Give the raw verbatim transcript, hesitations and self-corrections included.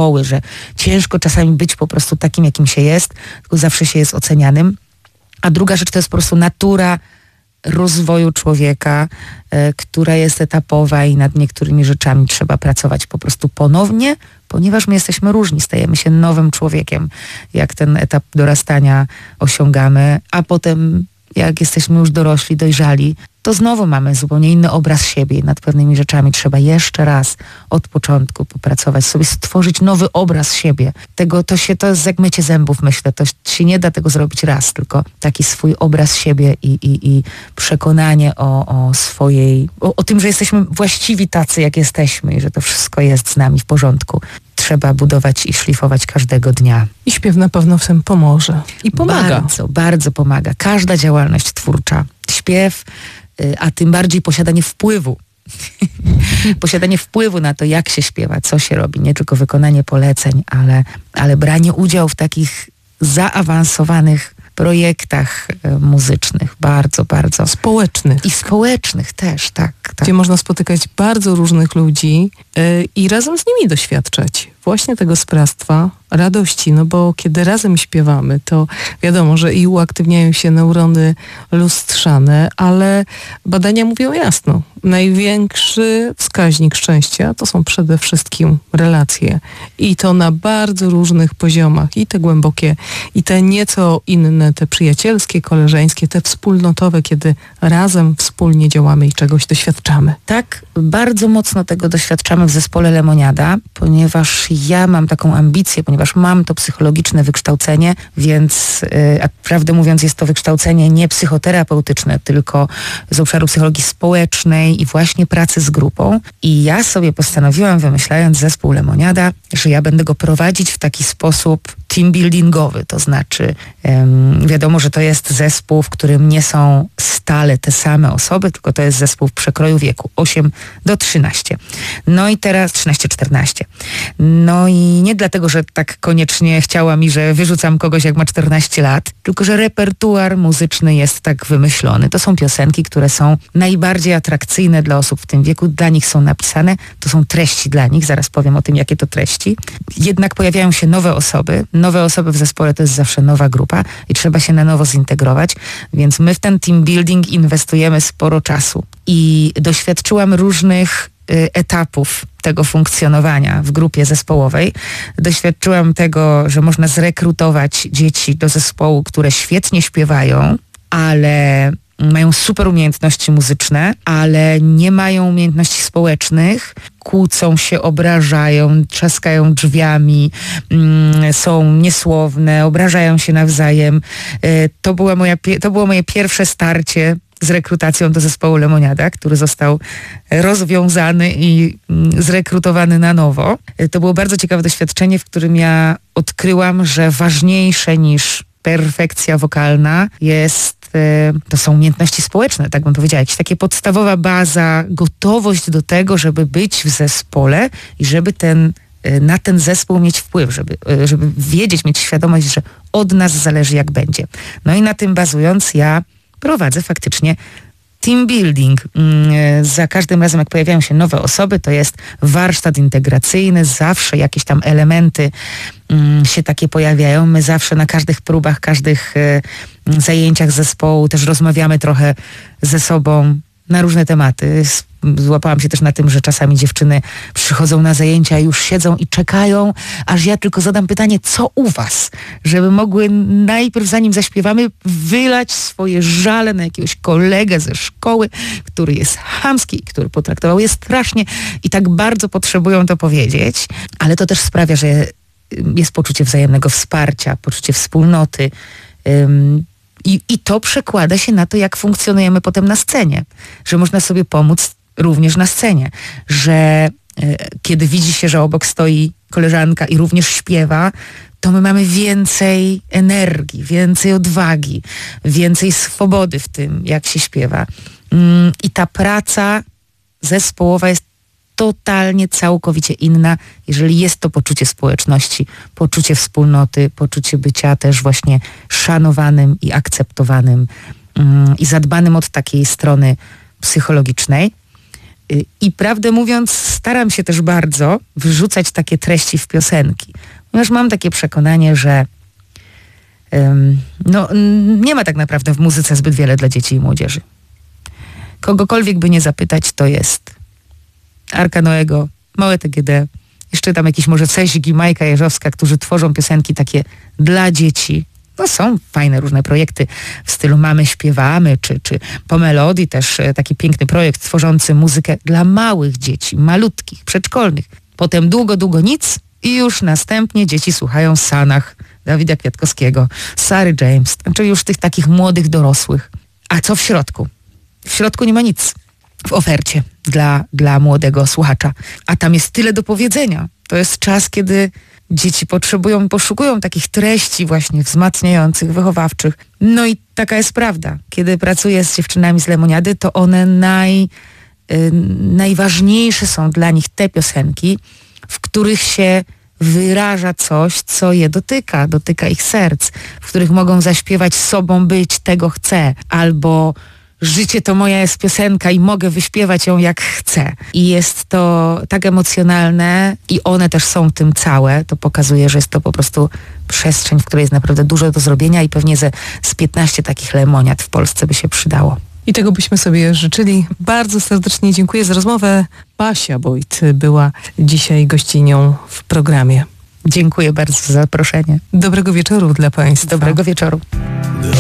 szkoły, że ciężko czasami być po prostu takim, jakim się jest, tylko zawsze się jest ocenianym. A druga rzecz to jest po prostu natura rozwoju człowieka, e, która jest etapowa i nad niektórymi rzeczami trzeba pracować po prostu ponownie, ponieważ my jesteśmy różni, stajemy się nowym człowiekiem, jak ten etap dorastania osiągamy, a potem jak jesteśmy już dorośli, dojrzali, to znowu mamy zupełnie inny obraz siebie i nad pewnymi rzeczami trzeba jeszcze raz od początku popracować, sobie stworzyć nowy obraz siebie. Tego to się, to jest jak mycie zębów, myślę, to się nie da tego zrobić raz, tylko taki swój obraz siebie i, i, i przekonanie o, o swojej, o, o tym, że jesteśmy właściwi tacy, jak jesteśmy i że to wszystko jest z nami w porządku. Trzeba budować i szlifować każdego dnia. I śpiew na pewno w tym pomoże. I pomaga. Bardzo, bardzo pomaga. Każda działalność twórcza, śpiew, a tym bardziej posiadanie wpływu. Posiadanie wpływu na to, jak się śpiewa, co się robi. Nie tylko wykonanie poleceń, ale, ale branie udziału w takich zaawansowanych projektach muzycznych. Bardzo, bardzo. Społecznych. I społecznych też, tak. tak. Gdzie można spotykać bardzo różnych ludzi yy, i razem z nimi doświadczać właśnie tego sprawstwa, radości, no bo kiedy razem śpiewamy, to wiadomo, że i uaktywniają się neurony lustrzane, ale badania mówią jasno. Największy wskaźnik szczęścia to są przede wszystkim relacje. I to na bardzo różnych poziomach. I te głębokie, i te nieco inne, te przyjacielskie, koleżeńskie, te wspólnotowe, kiedy razem wspólnie działamy i czegoś doświadczamy. Tak, bardzo mocno tego doświadczamy w zespole Lemoniada, ponieważ ja mam taką ambicję, ponieważ mam to psychologiczne wykształcenie, więc yy, a prawdę mówiąc jest to wykształcenie nie psychoterapeutyczne, tylko z obszaru psychologii społecznej i właśnie pracy z grupą. I ja sobie postanowiłam, wymyślając zespół Lemoniada, że ja będę go prowadzić w taki sposób team buildingowy, to znaczy um, wiadomo, że to jest zespół, w którym nie są stale te same osoby, tylko to jest zespół w przekroju wieku osiem do trzynastu. No i teraz trzynaście czternaście. No i nie dlatego, że tak koniecznie chciała mi, że wyrzucam kogoś jak ma czternaście lat, tylko że repertuar muzyczny jest tak wymyślony. To są piosenki, które są najbardziej atrakcyjne dla osób w tym wieku, dla nich są napisane, to są treści dla nich, zaraz powiem o tym, jakie to treści. Jednak pojawiają się nowe osoby, nowe osoby w zespole to jest zawsze nowa grupa i trzeba się na nowo zintegrować, więc my w ten team building inwestujemy sporo czasu i doświadczyłam różnych y, etapów tego funkcjonowania w grupie zespołowej. Doświadczyłam tego, że można zrekrutować dzieci do zespołu, które świetnie śpiewają, ale mają super umiejętności muzyczne, ale nie mają umiejętności społecznych, kłócą się, obrażają, trzaskają drzwiami, mm, są niesłowne, obrażają się nawzajem. Y, to, była moja, to było moje pierwsze starcie z rekrutacją do zespołu Lemoniada, który został rozwiązany i mm, zrekrutowany na nowo. Y, to było bardzo ciekawe doświadczenie, w którym ja odkryłam, że ważniejsze niż perfekcja wokalna jest to są umiejętności społeczne, tak bym powiedziała, jakaś taka podstawowa baza, gotowość do tego, żeby być w zespole i żeby ten, na ten zespół mieć wpływ, żeby, żeby wiedzieć, mieć świadomość, że od nas zależy, jak będzie. No i na tym bazując ja prowadzę faktycznie team building. Za każdym razem, jak pojawiają się nowe osoby, to jest warsztat integracyjny, zawsze jakieś tam elementy się takie pojawiają. My zawsze na każdych próbach, każdych zajęciach zespołu też rozmawiamy trochę ze sobą na różne tematy. Złapałam się też na tym, że czasami dziewczyny przychodzą na zajęcia i już siedzą i czekają, aż ja tylko zadam pytanie, co u was? Żeby mogły najpierw, zanim zaśpiewamy, wylać swoje żale na jakiegoś kolegę ze szkoły, który jest chamski, który potraktował je strasznie i tak bardzo potrzebują to powiedzieć. Ale to też sprawia, że jest poczucie wzajemnego wsparcia, poczucie wspólnoty. Um, I, I to przekłada się na to, jak funkcjonujemy potem na scenie. Że można sobie pomóc również na scenie. Że e, kiedy widzi się, że obok stoi koleżanka i również śpiewa, to my mamy więcej energii, więcej odwagi, więcej swobody w tym, jak się śpiewa. Mm, I ta praca zespołowa jest totalnie, całkowicie inna, jeżeli jest to poczucie społeczności, poczucie wspólnoty, poczucie bycia też właśnie szanowanym i akceptowanym um, i zadbanym od takiej strony psychologicznej. I prawdę mówiąc, staram się też bardzo wrzucać takie treści w piosenki. Ponieważ mam takie przekonanie, że um, no, nie ma tak naprawdę w muzyce zbyt wiele dla dzieci i młodzieży. Kogokolwiek by nie zapytać, to jest Arka Noego, Małe T G D, jeszcze tam jakiś może Cezik i Majka Jeżowska, którzy tworzą piosenki takie dla dzieci. No są fajne różne projekty w stylu Mamy śpiewamy, czy, czy po Melodii też taki piękny projekt tworzący muzykę dla małych dzieci, malutkich, przedszkolnych. Potem długo, długo nic i już następnie dzieci słuchają Sanach Dawida Kwiatkowskiego, Sary James, czyli już tych takich młodych dorosłych. A co w środku? W środku nie ma nic w ofercie dla, dla młodego słuchacza. A tam jest tyle do powiedzenia. To jest czas, kiedy dzieci potrzebują, poszukują takich treści właśnie wzmacniających, wychowawczych. No i taka jest prawda. Kiedy pracuję z dziewczynami z Lemoniady, to one naj, y, najważniejsze są dla nich te piosenki, w których się wyraża coś, co je dotyka, dotyka ich serc, w których mogą zaśpiewać sobą być, tego chcę, albo życie to moja jest piosenka i mogę wyśpiewać ją jak chcę. I jest to tak emocjonalne i one też są tym całe. To pokazuje, że jest to po prostu przestrzeń, w której jest naprawdę dużo do zrobienia i pewnie ze, z piętnaście takich lemoniad w Polsce by się przydało. I tego byśmy sobie życzyli. Bardzo serdecznie dziękuję za rozmowę. Basia Wójt była dzisiaj gościnią w programie. Dziękuję bardzo za zaproszenie. Dobrego wieczoru dla Państwa. Dobrego wieczoru.